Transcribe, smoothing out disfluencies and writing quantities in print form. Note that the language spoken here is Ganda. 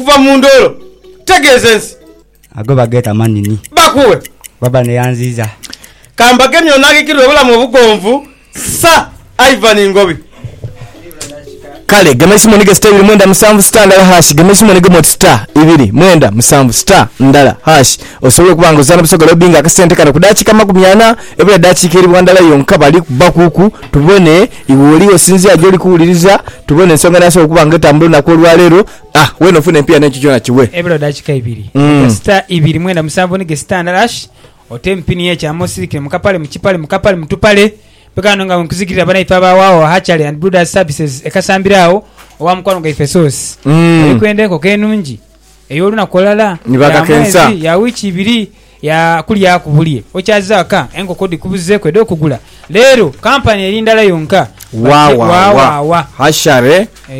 okuva mu ndolo tegezensi ago bageta manini bakuwe baba ne yanziza kambage myonagikirwe bulamu obugonvu sa Ivan Ngobi kale gemesi monige star 2 mwenda musanvu star ndala hash gemesi monige mot star 2 mwenda musanvu star ndala hash osobola kubanga ozana busogolo binga akasente kana kudachika makumyana ebula dachika eri bwandala yonka bali kubakuku tubone iwoli osinzia joli kuuliriza tubone ensonga naso kubanga tambula na kolwa lero weno fune pia n'ekyo kyona kiwe ebula dachika 2 star 2 mwenda musanvu nige star ndala hash otempini ye kya mosirike mukapale mutupale pekano nga nkuzikirira bana ifa bawawo Hachale and Brothers Services ekasambirawo owa mukwano ga ifesos alikwendeko kenungi eyo luna kolala nibaka kensa ya wiki 2 ya kuli yakubulie okyazaka engo kodi kubuze kwedo kugula lero company erindala yonka wa Hachale